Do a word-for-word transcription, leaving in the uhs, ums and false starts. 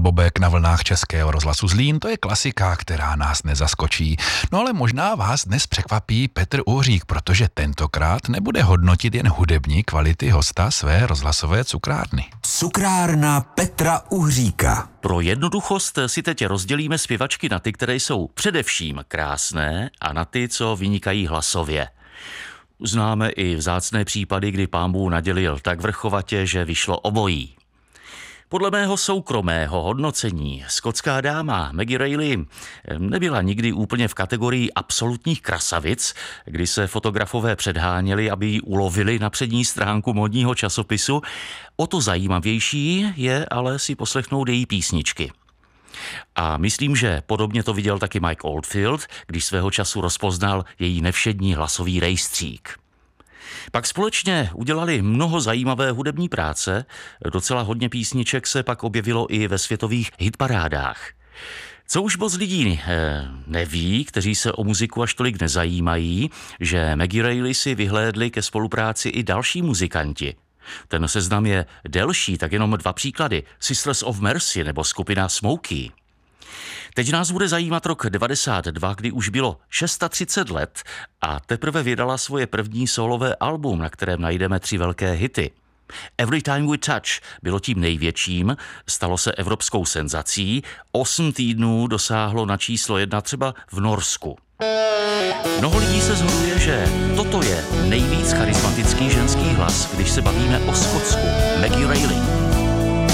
Pavel Bobek na vlnách Českého rozhlasu Zlín, to je klasika, která nás nezaskočí. No ale možná vás dnes překvapí Petr Uhřík, protože tentokrát nebude hodnotit jen hudební kvality hosta své rozhlasové cukrárny. Cukrárna Petra Uhříka. Pro jednoduchost si teď rozdělíme zpěvačky na ty, které jsou především krásné, a na ty, co vynikají hlasově. Známe i vzácné případy, kdy Pán Bůh nadělil tak vrchovatě, že vyšlo obojí. Podle mého soukromého hodnocení skotská dáma Maggie Reilly nebyla nikdy úplně v kategorii absolutních krasavic, kdy se fotografové předháněli, aby ji ulovili na přední stránku modního časopisu. O to zajímavější je ale si poslechnout její písničky. A myslím, že podobně to viděl taky Mike Oldfield, když svého času rozpoznal její nevšední hlasový rejstřík. Pak společně udělali mnoho zajímavé hudební práce, docela hodně písniček se pak objevilo i ve světových hitparádách. Co už moc lidí neví, kteří se o muziku až tolik nezajímají, že Maggie Reilly si vyhlédli ke spolupráci i další muzikanti. Ten seznam je delší, tak jenom dva příklady. Sisters of Mercy nebo skupina Smokey. Teď nás bude zajímat rok devadesát dva, kdy už bylo třicet šest let a teprve vydala svoje první solové album, na kterém najdeme tři velké hity. Every Time We Touch bylo tím největším, stalo se evropskou senzací, osm týdnů dosáhlo na číslo jedna třeba v Norsku. Mnoho lidí se shoduje, že toto je nejvíc charismatický ženský hlas, když se bavíme o Skotsku. Maggie Reilly.